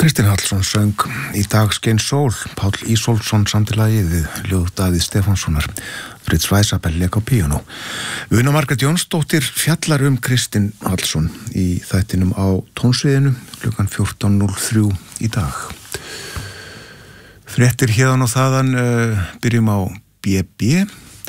Kristinn Hallsson söng Í dag skein sól, Páll Ísólfsson samdi lagið við ljóð Davíðs Stefánssonar, Fritz Weisabell lék á píanó. Una Margrét Jónsdóttir fjallar Kristinn Hallsson í þættinum á tónsviðinu klukkan 14:03 í dag. Fréttir héðan og þaðan, byrjum á BB.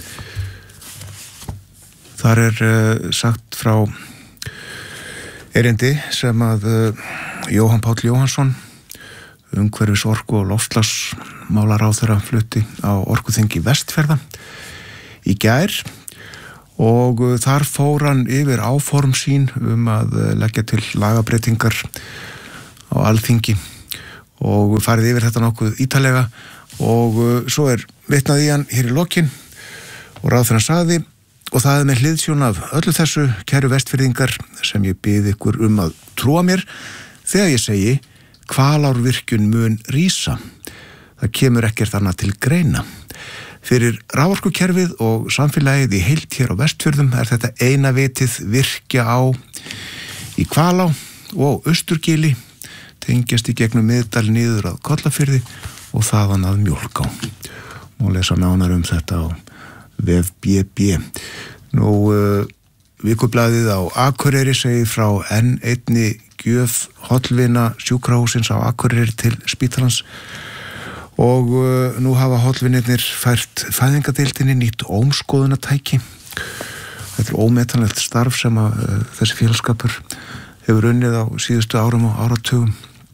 Þar sagt frá erindi sem að Jóhann Páll Jóhannsson, umhverfis orku og loftslagsmálaráðherra, flutti á orkuþingi Vestfjarða í gær og þar fór hann yfir áform sín að leggja til lagabreytingar á Alþingi og farið yfir þetta nokkuð ítarlega og svo vitnað í hann hér í lokin og ráðherrann sagði: og það með hliðsjón af öllu þessu, kæru Vestfirðingar, sem ég bið ykkur að trúa mér þegar ég segi Hvalárvirkjun mun rísa. Það kemur ekkert annað til greina. Fyrir raforkukerfið og samfélagið í heild hér á Vestfjörðum þetta eina vitið virkja á í Hvalá og Austurgili, tengjast í gegnum Miðdal niður að Kollafirði og þaðan að Mjólká. Og lesa nánar þetta á vef BB. Vikublaðið á Akureyri segir frá enn einni gjöf hollvina sjúkrahússins á Akureyri til spítalans og nú hafa hollvinirnir fært fæðingadeildinni nýtt ómskoðunartæki. Þetta ómetanlegt starf sem að þessi félagsskapur hefur unnið á síðustu árum og áratugum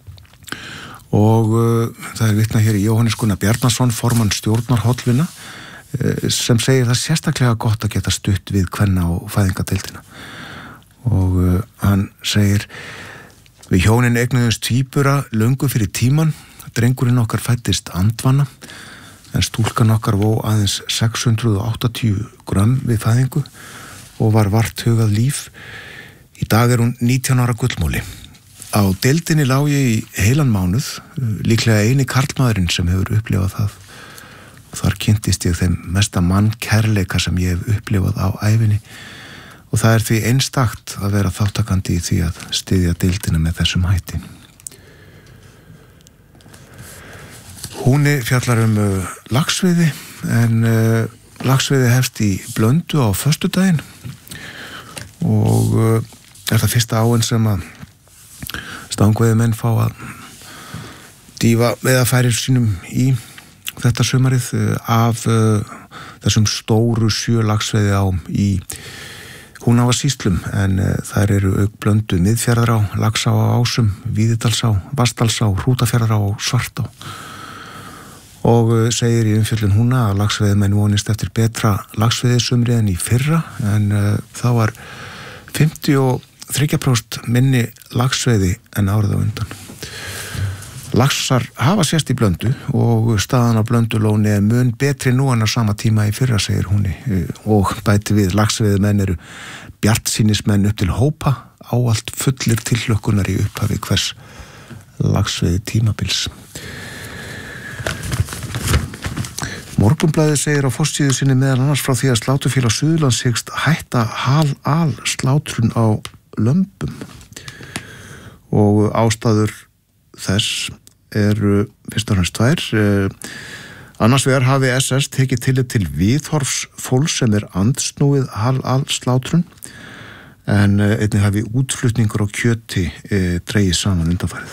og það vitnað hér í Jóhannes Gunnar Bjarnason, formann stjórnar hollvina, sem segir það sérstaklega gott að geta stutt við kvenna og fæðingadeildina og hann segir: við hjónin eignuðumst tvíbura löngu fyrir tíman, drengurinn okkar fæddist andvana en stúlkan okkar vó aðeins 680 grömm við fæðingu og var vart hugað líf. Í dag hún 19 ára gullmóli. Á deildinni lá ég í heilan mánuð, líklega eini karlmaðurinn sem hefur upplifað það. Þar kynntist ég þeim mesta mannkærleika sem ég hef upplifað á ævinni og það því einstakt að vera þáttakandi í því að styðja deildina með þessum hætti. Húni fjallar laxveiði en laxveiði hefst í Blöndu á föstudaginn og það fyrsta áin sem að stangveiðimenn fá að dýfa veiðarfærir sínum í þetta sumarið af þessum stóru 7 laxveiði ám í Húnavatnssýslum en þær auk Blöndu, Miðfjarðará, Laxá á Ásum, Víðidalsá, Vatnsdalsá, Hrútafjarðará og Svartá. Og segir í umfjöllun Húna að laxveiðimenn vonist eftir betra laxveiðisumri en í fyrra en það var 53% minni laxveiði en árið á undan. Laxar hafa sést í Blöndu og staðan á Blöndulóni mun betri nú en á sama tíma í fyrra, segir Húni og bæti við: laxveiðimenn bjartsýnismenn upp til hópa, ávallt fullir tilhlökkunar í upphafi hvers laxveiði tímabils. Morgunblaðið segir á forsíðu sinni meðal annars frá því að Sláturfélag Suðurlands hyggst hætta hal-al-slátrun á lömbum og ástæður þess fyrst og fremst tvær. Annars vegar hafi SS tekið tillit til viðhorfs fólks sem andsnúið hal-al-slátrun en einnig hafi útflutningur á kjöti dregið saman undanfarið.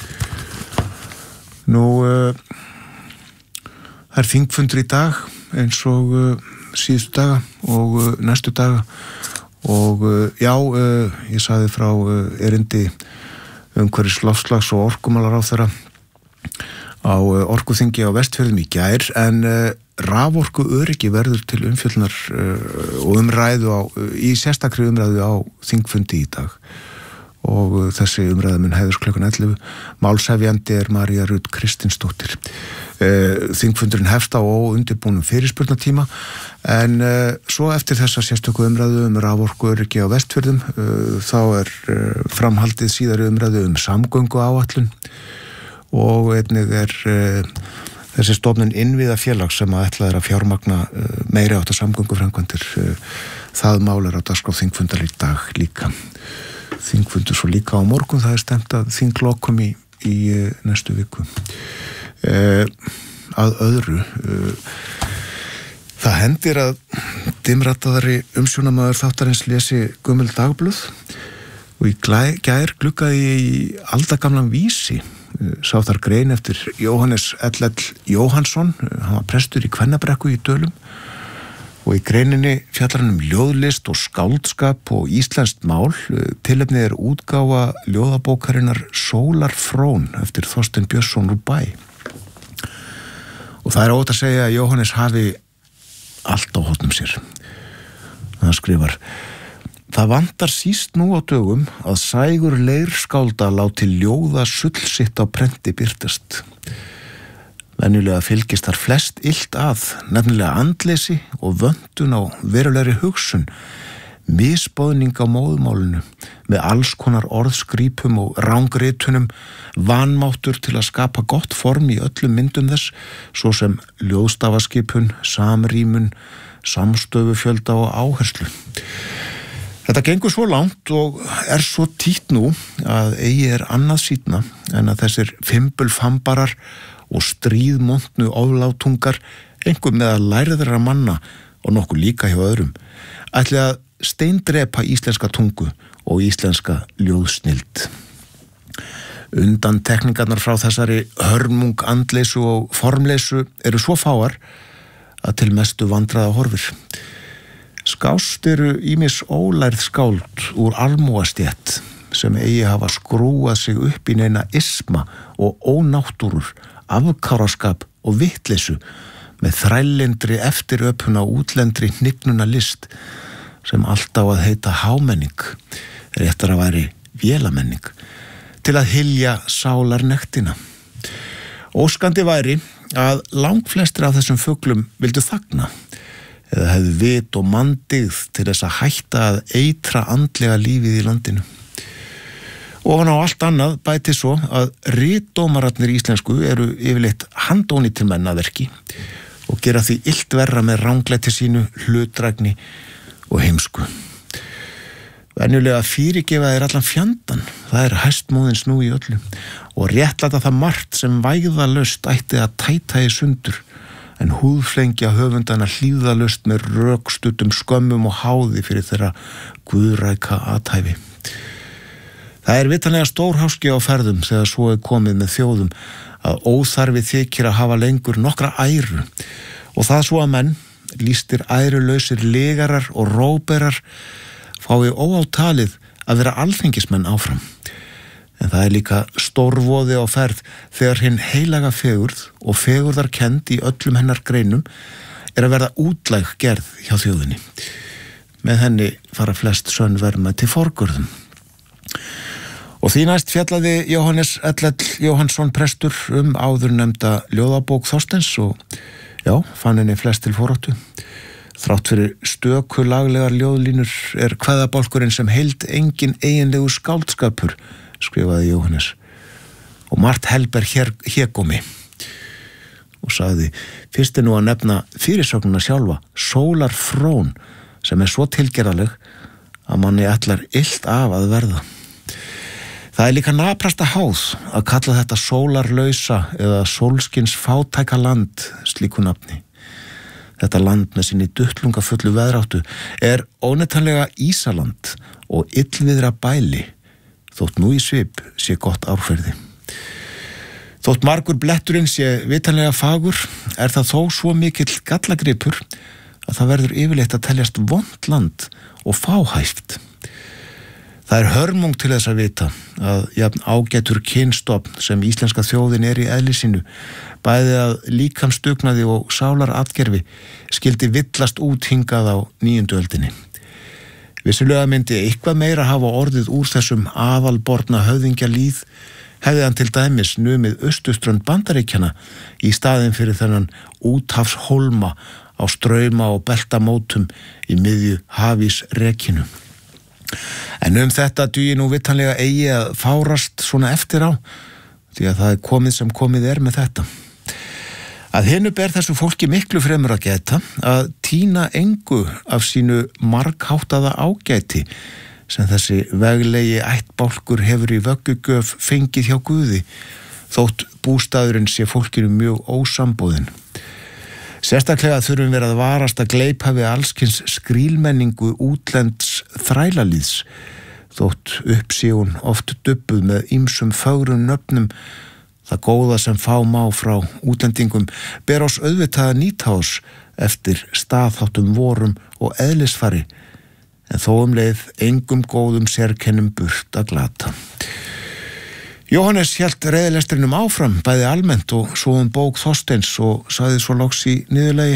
Það þingfundur í dag eins og síðustu daga og næstu daga og ég sagði frá erindi umhverfis loftslags og orkumálaráðherra á orkuþingi á Vestfjörðum í gær en raforkuöryggi verður til umfjöllunar og umræðu í sérstakri umræðu á þingfundi í dag og þessi umræða mun hefjast klukkan 11. Málshefjandi María Rut Kristinsdóttir. Þingfundurinn hefst á óundirbúnum fyrirspurnatíma en svo eftir þessa sérstöku umræðu raforkuöryggi á Vestfjörðum þá framhaldið síðari umræðu samgönguáætlun og einnig þessi stofnun innviðafélags sem að ætlað að fjármagna meiri átta samgönguframkvæmdir. Það mál á dagskrá þingfundar í dag líka. Þingfundur svo líka á morgun, það stefnt að þinglokum í í næstu viku. Að öðru, það hendir að dimmrataðari umsjónamaður þáttarins lesi gömul dagblöð og í gær gluggaði ég í aldagamlan vísi, sá þar grein eftir Jóhannes L.L. Jóhannsson, hann var prestur í Kvennabrekku í Dölum og í greininni fjallar hann ljóðlist og skáldskap og íslenskt mál. Tilefnið er útgáfa ljóðabókarinnar Sólarfrón eftir Þorstein Björnsson úr Bæ. Og það er ótt að segja að Jóhannes hafi allt á hótnum sér. Hann skrifar: Það vantar síst nú á dögum að sægur leirskálda láti ljóða sull sitt á prenti birtast. Venjulega fylgist þar flest illt að, nefnilega andleysi og vöntun á verulegri hugsun, misboðning á móðmálinu, með alls konar orðskrýpum og rangritunum, vanmáttur til að skapa gott form í öllum myndum þess, svo sem ljóðstafaskipun, samrýmun, samstöfufjölda og áherslu. Þetta gengur svo langt og er svo títt nú að eigi er annað sýtna en að þessir fimbulfambarar og stríðmontnu oflátungar, einhver með að lærðra manna og nokkuð líka hjá öðrum, ætli að steindrepa íslenska tungu og íslenska ljóðsnild. Undantekningarnar frá þessari hörmung andleysu og formleysu eru svo fáar að til mestu vandræða horfir. Skást eru ýmis ólærð skáld úr almúastétt sem eigi hafa skrúað sig upp í neina isma og ónáttúrur, afkáraskap og vitleysu með þrælindri eftiröpun á útlendri hnignuna list sem alltaf að heita hámenning, réttar að væri vélamenning, til að hylja sálarnektina. Óskandi væri að langflestir af þessum fuglum vildu þagna eða hefðu vit og mandigð til þess að hætta að eitra andlega lífið í landinu. Ofan á allt annað bæti svo að ritdómararnir íslensku eru yfirleitt handónýtir menn að verki og gera því illt verra með ranglæti sínu, hlutdrægni og heimsku. Venjulega fyrirgefa þeir allan fjandann, það er hæstmóðins nú í öllu, og réttlæta það margt sem vægðalaust ætti að tæta í sundur, en húðflengja höfundana hlýðalaust með rökstuttum skömmum og háði fyrir þeirra guðræka athæfi. Það er vitanlega stórháski á ferðum þegar svo er komið með þjóðum að óþarfi þykir að hafa lengur nokkra æru og það svo að menn, lýstir ærulausir legarar og róberar, fái óátalið að vera alþingismenn áfram. En það er líka stórvoði á ferð þegar hinn heilaga fegurð og fegurðarkennd í öllum hennar greinum er að verða útlæg gerð hjá þjóðinni. Með henni fara flest sönn verðmæti forgörðum. Og því næst fjallaði Jóhannes L.L. Jóhannsson prestur áður nefnda ljóðabók Þorsteins og fann henni flest til foráttu. Þrátt fyrir stöku laglegar ljóðlínur er kveðabálkurinn sem heild engin eiginlegu skáldskapur, skrifaði Jóhannes. Og margt helber hégómi. Og sagði, fyrst er nú að nefna fyrirsögnuna sjálfa, Sólarfrón, sem er svo tilgerðaleg að manni ætlar illt af að verða. Það er líka naprasta háð að kalla þetta sólarlausa eða sólskins fátæka land slíku nafni. Þetta land með sinni duttlungafullu veðráttu er óneitanlega ísaland og illviðra bæli, þótt nú í svip sé gott árferði. Þótt margur bletturinn sé vitanlega fagur, er það þó svo mikill gallagripur að það verður yfirleitt að teljast vont land og fáhæft. Það er hörmung til þess að vita að jafn ágætur kynstofn sem íslenska þjóðin er í eðli sínu, bæði að líkamsdugnaði og sálaratgerfi skildi villast út hingað á 9. öldinni. Vissulega myndi eitthvað meira hafa orðið úr þessum aðalborna höfðingjalíð hefði hann til dæmis numið austurströnd Bandaríkjanna í staðinn fyrir þennan úthafshólma á strauma og beltamótum í miðju hafísrekinu. En þetta dugi nú vitanlega eigi að fárast svona eftir á, því að það er komið sem komið er með þetta. Að hinu ber þessu fólki miklu fremur að geta að týna engu af sínu margháttaða ágæti sem þessi veglegi ættbálkur hefur í vöggugjöf fengið hjá Guði, þótt bústaðurinn sé fólkinu mjög ósambúðin. Sérstaklega þurfum við að varast að gleypa við allskins skrílmenningu útlends þrælalíðs, þótt uppsé hún oft dubbuð með ýmsum fögrum nöfnum. Það góða sem fá má frá útlendingum ber oss auðvitað að nýta oss eftir staðháttum vorum og eðlisfari, en þó leið engum góðum sérkennum burt að glata. Jóhannes hélt reiðilestrinum áfram, bæði almennt og svo bók Þorsteins og sagði svo loks í niðurlagi: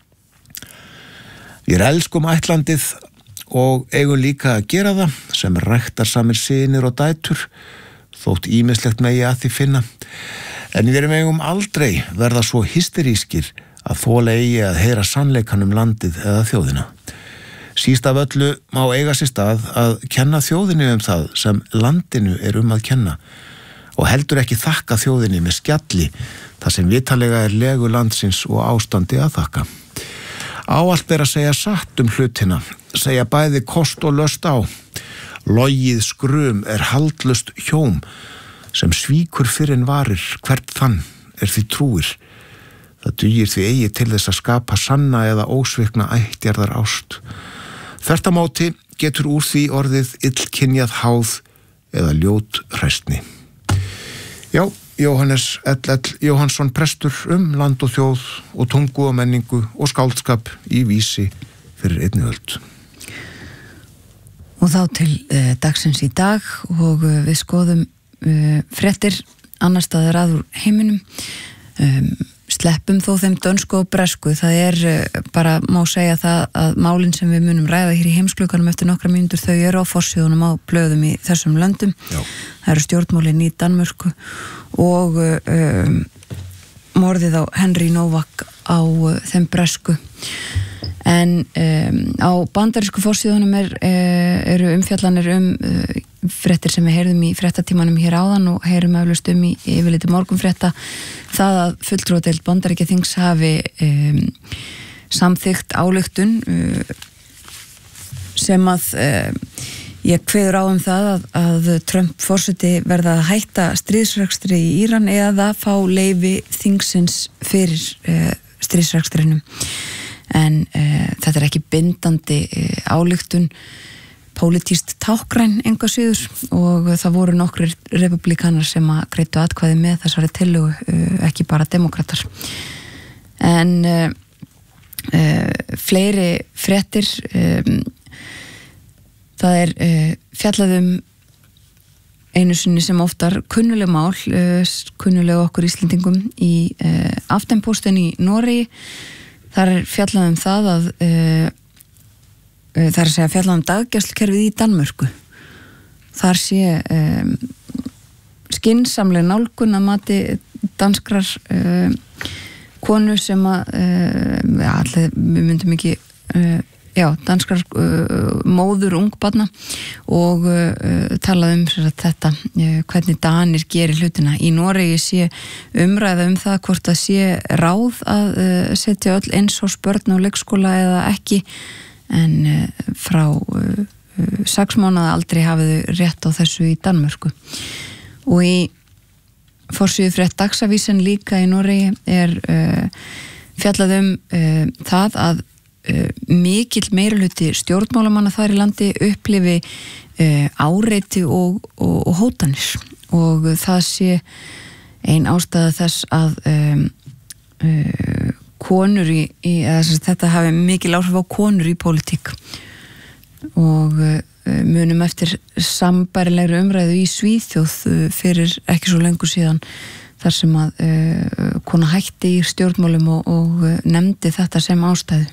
Við elskum ættlandið og eigum líka að gera það sem ræktarsamir synir og dætur, þótt ýmislegt megi að því finna. En við eigum aldrei verða svo hysterískir að þola eigi að heyra sannleikann landið eða þjóðina. Síst af öllu má eiga sér stað að kenna þjóðinni það sem landinu að kenna, og heldur ekki þakka þjóðinni með skjalli þar sem vitalega legu landsins og ástandi að þakka. Áallt ber að segja satt hlutina, segja bæði kost og löst á. Logið skrum haldlust hjóm, sem svíkur fyrr en varir, hvert þann því trúir. Það dugir því eigi til þess að skapa sanna eða ósvikna ættjarðar ást. Þvert á móti getur úr því orðið illkynjað háð eða ljót hræstni. Já, Jóhannes L. Jóhannsson, prestur land og þjóð og tungu og menningu og skáldskap í vísi fyrir einni öld. Og þá til dagsins í dag, og við skoðum fréttir annar staðar að úr heiminum. Sleppum þó þeim dönsku og bresku. Það bara má segja það að málin sem við munum ræða hér í heimsklukkanum eftir nokkra mínútur, þau á forsíðunum á blöðum í þessum löndum. Já. Það eru stjórnmálin í Danmörku og morðið á Henry Novak á þeim bresku. En á bandarísku forsíðunum eru umfjallanir fréttir sem við heyrðum í fréttatímanum hér áðan og heyrum eflaust í yfirliti morgunfrétta, það að fulltrúadeild Bandaríkjaþings hafi samþykkt ályktun sem að ég kveður á það að Trump forseti verða að hætta stríðsrekstri í Íran eða fá leyfi þingsins fyrir stríðsrekstrinum. En þetta ekki bindandi ályktun, pólitískt tákgræn enga síður, og það voru nokkrir republikanar sem að greiddu atkvæði með þessari tillögu, ekki bara demokratar. En fleiri fréttir, það fjallað einu sinni sem oftar kunnuleg mál, kunnuleg okkur Íslendingum í Aftenposten í Noregi. Þar fjallað það að það að segja fjallað daggæslukerfið í Danmörku. Þar sé skynsamleg nálgun að mati danskrar konu sem að allir, við myndum ekki danskrar móður ungbarna, og talað þetta hvernig Danir gerir hlutina. Í Noregi sé umræða það hvort það sé ráð að setja öll eins og börn á leikskóla eða ekki, en frá 6 mánaða aldrei hafið rétt á þessu í Danmörku. Og í forsíðu frétt Dagsavísin líka í Noregi fjallað það að mikill meirihluti stjórnmálamanna þar í landi upplifi áreiti og hótanir, og það sé ein ástæða þess að konur þetta hafi mikil áhrif á konur í pólitík. Og munum eftir sambærilegri umræðu í Svíþjóð fyrir ekki svo lengur síðan, þar sem að kona hætti í stjórnmálum og nefndi þetta sem ástæðu.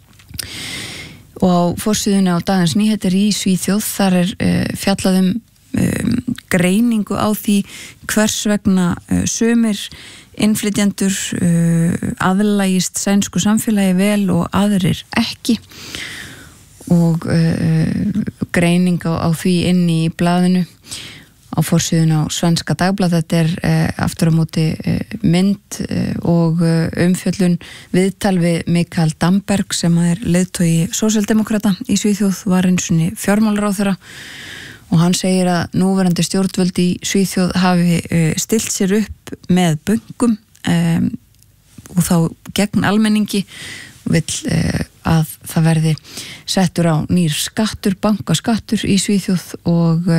Og á forsíðunni á Dagens Nyheter í Svíþjóð, þar fjallað greiningu á því hvers vegna sumir innflytjendur aðlagist sænsku samfélagi vel og aðrir ekki, og greining á því inni í blaðinu. á forsíðun á Svenska Dagblað. Þetta aftur á móti mynd og umfjöllun viðtal við Mikael Damberg sem leiðtogi sósíaldemókrata í Svíþjóð, var einu sinni fjármálaráðherra, og hann segir að núverandi stjórnvöld í Svíþjóð hafi stillt sér upp með böngum og þá gegn almenningi, vill að það verði settur á nýr skattur, bankaskattur í Svíþjóð, og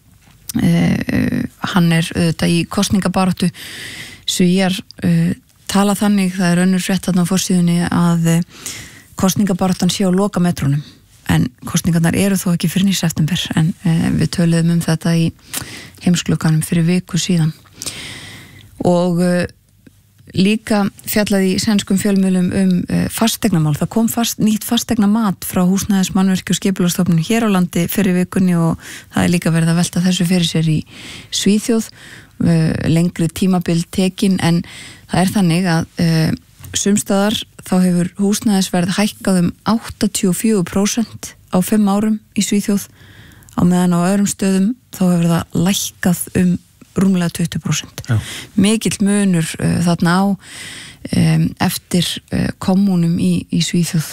hann auðvitað í kosningabaráttu. Svíar tala þannig, það önnur frétt þarna á forsíðunni, að kosningabaráttan sé á lokametrunum, en kosningarnar eru þó ekki fyrir í september, en við töluðum þetta í Heimsklukkanum fyrir viku síðan. Og líka fjallaði í sænskum fjölmiðlum fasteignamál. Það kom nýtt fasteignamat frá Húsnæðis-, Mannvirkja- og Skipulagsstofnun hér á landi fyrir vikunni, og það líka verið að velta þessu fyrir sér í Svíþjóð, lengri tímabil tekin, en það þannig að sumstaðar þá hefur húsnæðisverð hækkað 84% á 5 árum í Svíþjóð, á meðan á öðrum stöðum þá hefur það lækkað rúmlega 20%. Já. Mikill munur þarna á eftir kommunum í Svíþjóð.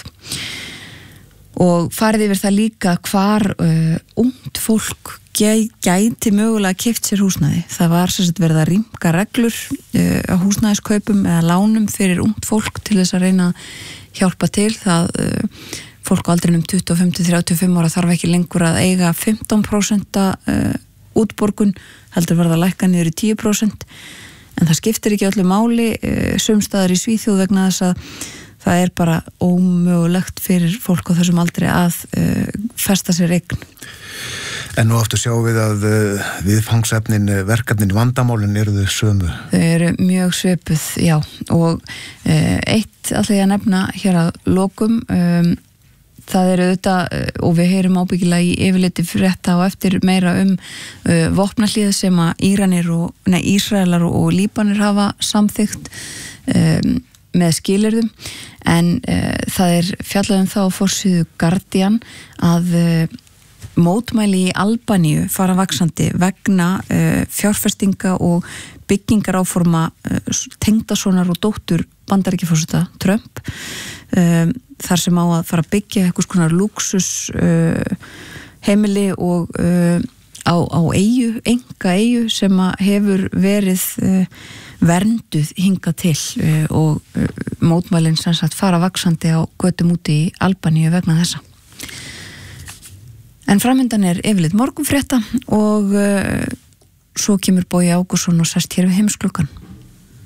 Og farið yfir það líka hvar ungt fólk gæti mögulega keypt sér húsnæði. Það var sem sagt verið að rýmka reglur á húsnæðiskaupum eða lánum fyrir ungt fólk til þess að reyna að hjálpa til. Það fólk á aldrinum 25-35 ára þarf ekki lengur að eiga 15% útborgun, heldur verða að lækka niður í 10%, en það skiptir ekki öllu máli sumstaðar í Svíþjóð vegna þess að það bara ómögulegt fyrir fólk á þessum aldri að festa sér eign. En nú aftur sjáum við að viðfangsefnin, verkefnin, vandamálin eru þau sömu? Þau eru mjög svipuð, já, og eitt ætla ég að nefna hér að lokum. Það auðvitað, og við heyrum ábyggilega í yfirliti frétta og eftir meira vopnahlið sem að Ísraelar og Líbanir hafa samþykkt með skilyrðum, en það fjallað þá á forsíðu Guardian að mótmæli í Albaníu fara vaxandi vegna fjárfestinga og byggingaráforma tengdasonar og dóttur Bandaríkjaforseta Trump, þar sem á að fara að byggja eitthvað konar lúxus heimili og á enga eyju sem hefur verið vernduð hingað til, og mótmælin sem sagt fara vaxandi á götum úti í Albaníu vegna þessa. En framundan yfirleitt morgunfrétta, og svo kemur Bogi Ágússon og sest hér við Heimsklukkan.